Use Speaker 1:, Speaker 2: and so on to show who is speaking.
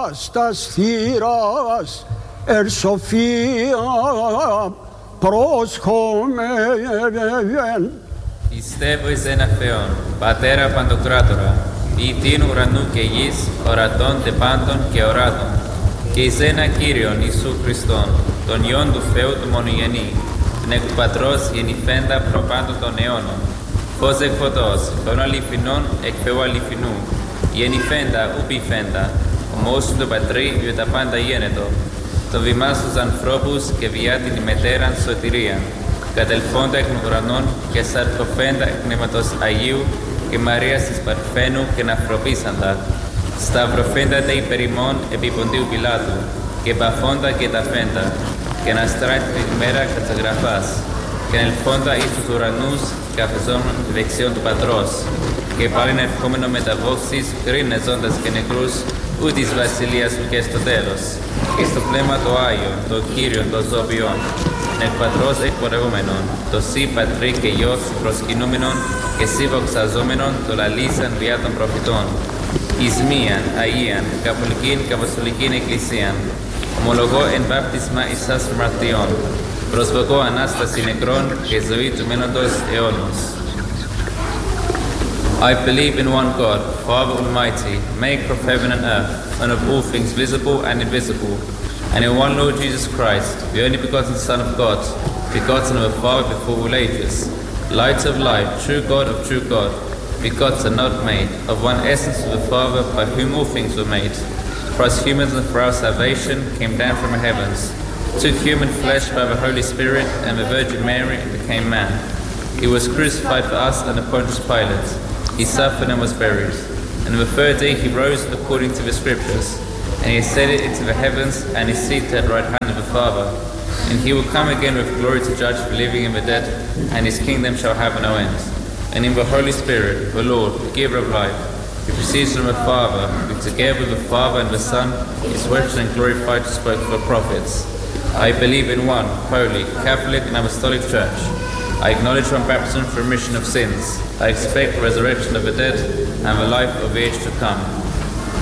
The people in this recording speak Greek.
Speaker 1: τας θύρας ερ σοφία πρόσχομεν.
Speaker 2: Πιστεύω εις ένα Θεόν, Πατέρα Παντοκράτορα, ποιητήν ουρανού και γης, ορατών τε πάντων και οράτων, και εις ένα Κύριον Ιησού Χριστόν, τον Υιόν του Θεού του μονογενή, την εκ του Πατρός γεννηθέντα προπάντων των αιώνων, φως εκ φωτός, των αληθινών εκ Θεού αληθινού, γεννηθέντα ου πειθέντα, ομόσου του Πατρί για τα πάντα γένετο, το βημά στους ανθρώπους και βιά την ημετέραν σωτηρία, κατελφόντα εκ των ουρανών και σαρκοφέντα εκ πνεύματος Αγίου και Μαρίας της Παρθένου και ναυπροπήσαντα, σταυροφέντα τε υπερ ημών επί Ποντίου Πιλάτου, και παφόντα και ταφέντα, και αναστράτη την ημέρα κατσαγραφάς, και ελφόντα εις τους ουρανούς, καθεζόμενον τη δεξιόν του Πατρός, και πάλιν ερχόμενο με τα βόξης, κρίνε ζώντας και νεκρούς, ου της βασιλείας του και στο τέλος, και στο πνεύμα το Άγιον, το Κύριον, το Ζώβιον, εκ Πατρός εκπορευόμενον, το Συ Πατρί και Υιός προσκυνούμενον, και Συ βοξαζόμενον, το λαλήσαν διά των προφητών, εις μίαν, Αγίαν, καθολικήν και αποστολικήν εκκλησίαν, ομολογώ εν βάπτισμα εις σας μαρτιών, προσβοκώ Ανάσταση νεκρών και ζωή του μένοντος αιώνος. I believe in one God, Father Almighty, maker of heaven and earth, and of all things visible and invisible, and in one Lord Jesus Christ, the only begotten Son of God, begotten of the Father before all ages, light of light, true God of true God, begotten, not made, of one essence of the Father, by whom all things were made. For us humans and for our salvation, came down from the heavens, took human flesh by the Holy Spirit and the Virgin Mary, and became man. He was crucified for us under Pontius Pilate. He suffered and was buried. And on the third day he rose according to the Scriptures. And he ascended into the heavens, and is seated at the right hand of the Father. And he will come again with glory to judge the living and the dead, and his kingdom shall have no end. And in the Holy Spirit, the Lord, the giver of life, who proceeds from the Father, who together with the Father and the Son is worshipped and glorified to spoke for the prophets. I believe in one, holy, Catholic and Apostolic Church. I acknowledge one baptism for remission of sins. I expect the resurrection of the dead and the life of the age to come.